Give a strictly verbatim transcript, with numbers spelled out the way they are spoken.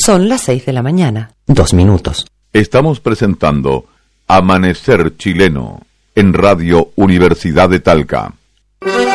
Son las seis de la mañana, dos minutos. Estamos presentando Amanecer Chileno en Radio Universidad de Talca.